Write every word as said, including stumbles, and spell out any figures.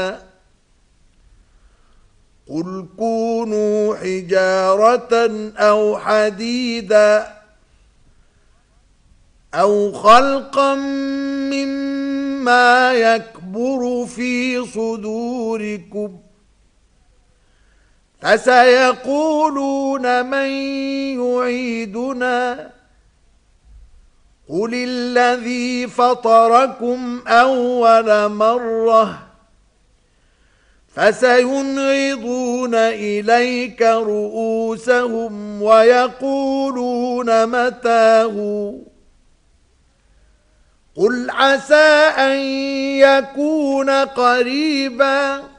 قل كونوا حجارة أو حديدا أو خلقا مما يكبر في صدوركم فسيقولون من يعيدنا قل الذي فطركم أول مرة فسينغضون إليك رؤوسهم ويقولون متاه قل عسى أن يكون قريبا